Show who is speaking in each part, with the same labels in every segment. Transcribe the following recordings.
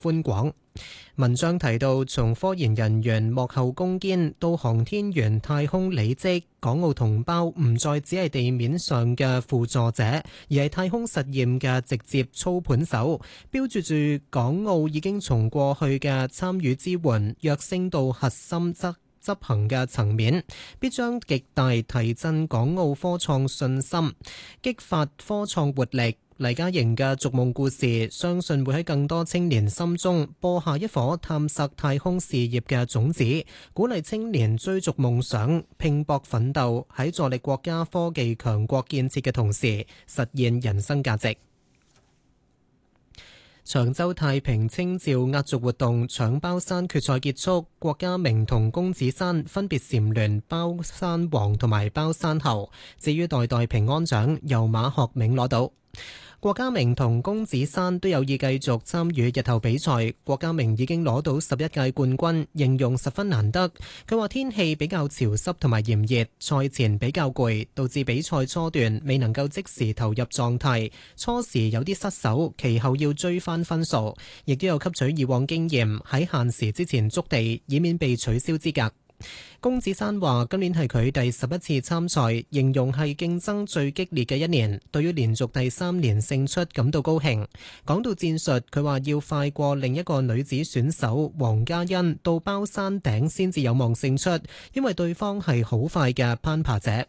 Speaker 1: 寬廣。文章提到，從科研人員幕後攻堅到航天員太空履職，港澳同胞唔再只係地面上嘅輔助者，而係太空實驗嘅直接操盤手，標註住港澳已經從過去嘅參與支援躍升到核心執行嘅層面，必將極大提振港澳科創信心，激發科創活力。黎嘉瑩嘅逐夢故事，相信會喺更多青年心中播下一顆探索太空事業嘅種子，鼓勵青年追逐夢想，拼搏奮鬥，喺助力國家科技強國建設嘅同時，實現人生價值。長洲太平清醮壓軸活動搶包山決賽結束，郭家明同公子山分別蟬聯包山王同埋包山后，至於代代平安獎由馬學銘攞到。郭家明同公子山都有意繼續參與日後比賽。郭家明已經攞到11屆冠軍，形容十分難得。佢話天氣比較潮濕同埋炎熱，賽前比較攰，導致比賽初段未能夠即時投入狀態，初時有啲失手，其後要追翻分數，亦都有吸取以往經驗，喺限時之前築地，以免被取消資格。公子山話今年係佢第11次參賽，形容係競爭最激烈嘅一年，對於連續第3年勝出感到高興。講到戰術，佢話要快過另一個女子選手黃嘉欣到包山頂先至有望勝出，因為對方係好快嘅攀爬者。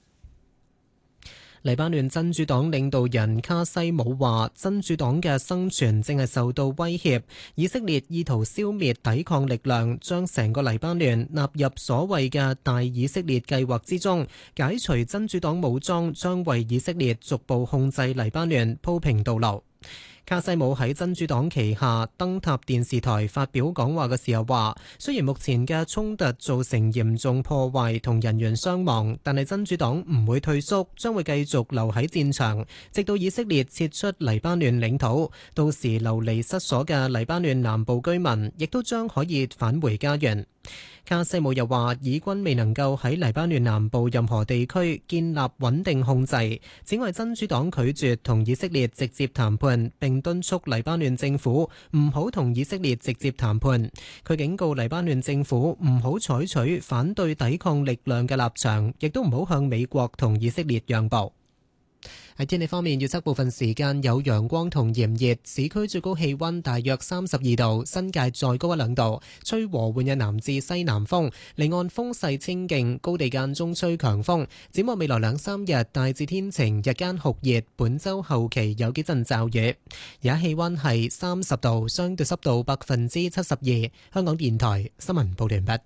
Speaker 1: 黎巴嫩真主黨領導人卡西姆話，真主黨嘅生存正係受到威脅，以色列意圖消滅抵抗力量，將成個黎巴嫩納入所謂嘅大以色列計劃之中，解除真主黨武裝將為以色列逐步控制黎巴嫩鋪平道路。卡西姆喺真主黨旗下燈塔電視台發表講話嘅時候話，雖然目前嘅衝突造成嚴重破壞同人員傷亡，但係真主黨唔會退縮，將會繼續留喺戰場，直到以色列撤出黎巴嫩領土。到時流離失所嘅黎巴嫩南部居民亦都將可以返回家園。卡西姆又話，以軍未能夠喺黎巴嫩南部任何地區建立穩定控制。此外，真主黨拒絕同以色列直接談判，並敦促黎巴嫩政府唔好同以色列直接談判。佢警告黎巴嫩政府唔好採取反對抵抗力量嘅立場，亦都唔好向美國同以色列讓步。喺天氣方面，預測部分時間有陽光同炎熱，市區最高氣溫大約32度，新界再高1-2度，吹和緩嘅南至西南風，離岸風勢清勁，高地間中吹強風。展望未來2-3日，大致天晴，日間酷熱，本週後期有幾陣驟雨。而家氣溫係30度，相對濕度72%。香港電台新聞報道完畢。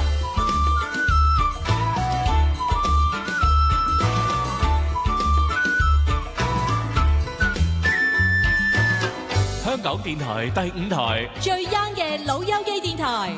Speaker 2: 香港電台第5台
Speaker 3: 最 young 嘅老友記電台，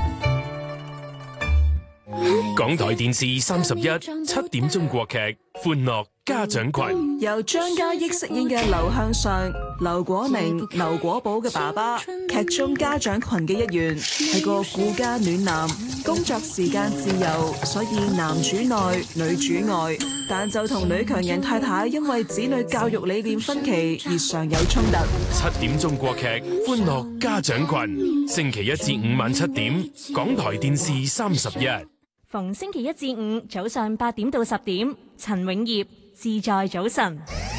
Speaker 2: 港台電視31 7點鐘國劇《歡樂家長群》，
Speaker 4: 由張嘉益飾演嘅劉向上、劉果明、劉果寶嘅爸爸，劇中家長群嘅一員，係個顧家暖男，工作時間自由，所以男主內女主外，但就同女強人太太因為子女教育理念分歧而常有衝突。
Speaker 2: 7點鐘國劇《歡樂家長群》，星期1至5晚7點，港台電視31。
Speaker 3: 逢星期1至5早上8點到10點，陳永業自在早晨。